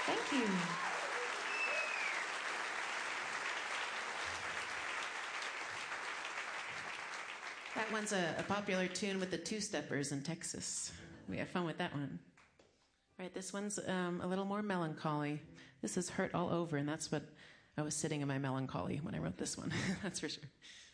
Thank you. That one's a popular tune with the two-steppers in Texas. We have fun with that one. All right, this one's a little more melancholy. This is Hurt All Over, and that's what I was sitting in my melancholy when I wrote this one. That's for sure.